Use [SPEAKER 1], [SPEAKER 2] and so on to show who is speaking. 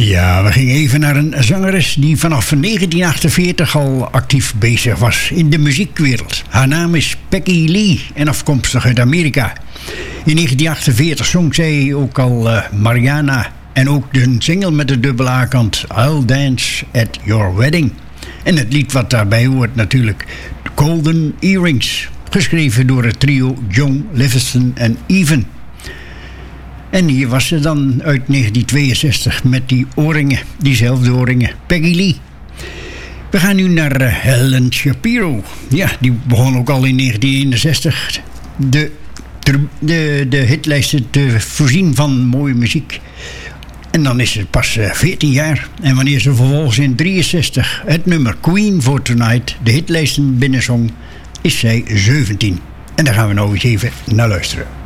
[SPEAKER 1] Ja, we gingen even naar een zangeres die vanaf 1948 al actief bezig was in de muziekwereld. Haar naam is Peggy Lee en afkomstig uit Amerika. In 1948 zong zij ook al Mariana en ook de single met de dubbele A-kant I'll Dance at Your Wedding. En het lied wat daarbij hoort natuurlijk Golden Earrings, geschreven door het trio John Livingston en Even. En hier was ze dan uit 1962 met die oorringen, diezelfde oorringen, Peggy Lee. We gaan nu naar Helen Shapiro. Ja, die begon ook al in 1961 de hitlijsten te voorzien van mooie muziek. En dan is ze pas 14 jaar. En wanneer ze vervolgens in 63 het nummer Queen for Tonight de hitlijsten binnenzong, is zij 17. En daar gaan we nou eens even naar luisteren.